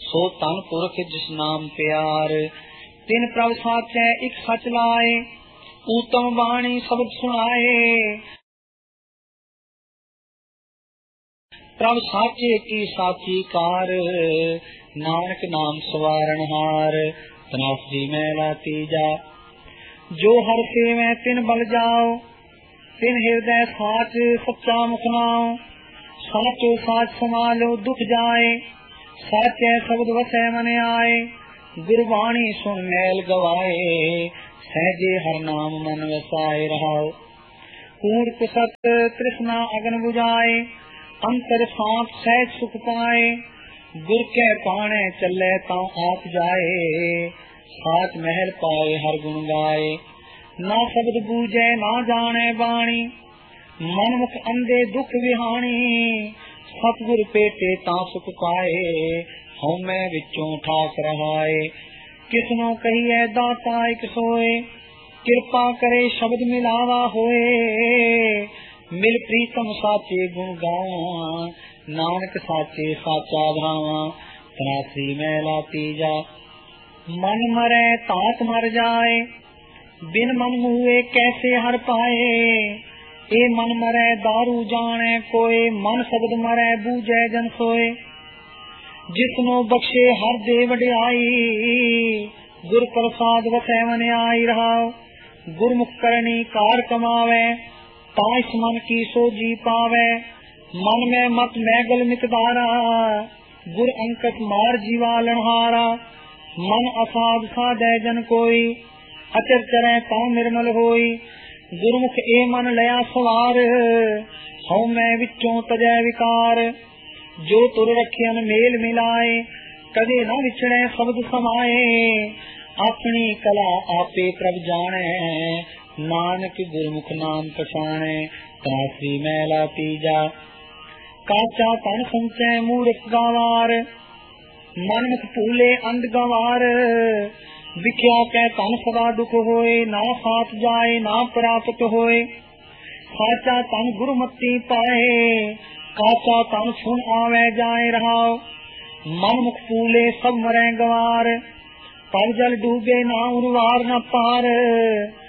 सो तन पुरख जिस नाम प्यार। तिन प्रभ साचै इक सच लाए, ऊतम बाणी शब्द सुनाए। प्रभ साचे की साची कार, नानक नाम सवारण हार। तनासी मैला तीजा, जो हर सेवै तिन बल जाओ, तिन हृदय साच सच्चा मुख नाओ। साचो साच समालो दुख जाए, साचै शब्द वसै मन आए। गुरबाणी सुन मैल गवाए, सहजे हर नाम मन वसाए रहाओ। कूड़ कुसत तृष्णा अगन बुझाए, अंतर सांप सहज सुख पाए। गुर कै पाणे चले तां आप जाए, साच महल पाए हर गुण गाए। ना शब्द बूझे ना जाने बाणी, मन मुख अंधे दुख विहानी। सतगुर पेटे तां सुख पाए, हउमै विचों ठाक रहाए। किसनो कहिए दाता इक सोए, कृपा करे शब्द मिलावा होए। मिल प्रीतम साचे गुण गावां, नानक साचे साचा भावां। तनासी मैला तीजा, मन मरै तात मर जाए, बिन मन मुए कैसे हर पाए। ए मन मरै दारू जाने कोय, मन शब्द मरै बूझे जन सोए। जिसनो बख्शे हर दे वड्याई, गुर प्रसाद वसै मन आई रहाओ। गुरमुख करनी कार कमावे, ताइस मन की सोजी पावे। मन में मत मैगल मितदारा, गुर अंकत मार जीवा लनहारा। मन असाध साधे जन कोई, अचर चरै ता निर्मल होई। गुरमुख ए मन लया सवार, हउमै विचों तजै विकार। जो तुर रखियन मेल मिलाए, कदे न विछड़े शब्द समाए। अपनी कला आपे प्रभ जाने, नानक गुरमुख नाम पछाणे। तनासी मैला तीजा, काचा तन संचै मूर्ख गवार। मन मुख भूले अंध गवार। विख्या कै तन सदा दुख होए, ना साथ जाए ना प्राप्त होए। साचा तन गुरुमति पाए, काचा तन सुन आवे जाए रहाओ। मन मुख फूले सब मरै गवार, पर जल डूबे ना उर्वार न पार।